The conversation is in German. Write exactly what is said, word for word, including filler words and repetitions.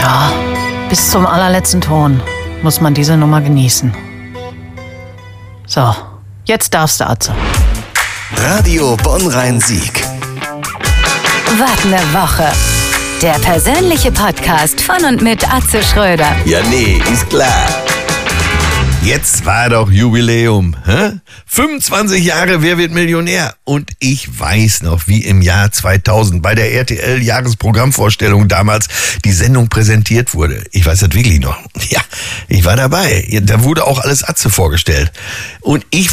Ja, bis zum allerletzten Ton muss man diese Nummer genießen. So, jetzt darfst du, Atze. Radio Bonn-Rhein-Sieg. Was ne Woche. Der persönliche Podcast von und mit Atze Schröder. Ja, nee, ist klar. Jetzt war doch Jubiläum. Hä? fünfundzwanzig Jahre Wer wird Millionär? Und ich weiß noch, wie im Jahr zweitausend bei der R T L-Jahresprogrammvorstellung damals die Sendung präsentiert wurde. Ich weiß das wirklich noch. Ja, ich war dabei. Da wurde auch alles Atze vorgestellt. Und ich